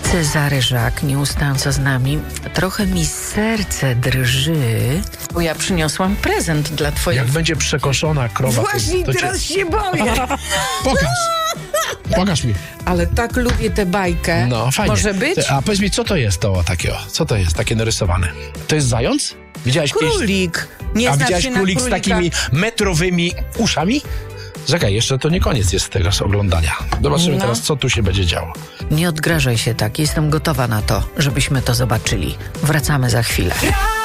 Cezary Żak, nieustająco z nami. Trochę mi serce drży, bo ja przyniosłam prezent dla twojej... Jak będzie przekoszona krowa... Właśnie to teraz się boję. Pokaż mi. Ale tak lubię tę bajkę. No, fajnie. Może być? A powiedz mi, co to jest to takiego? Co to jest takie narysowane? To jest zając? Widziałeś kiedyś... Królik. Nie A znasz widziałeś się na królik z królika? takimi metrowymi uszami? Czekaj, jeszcze to nie koniec jest tego oglądania. Zobaczymy teraz, co tu się będzie działo. Nie odgrażaj się tak. Jestem gotowa na to, żebyśmy to zobaczyli. Wracamy za chwilę.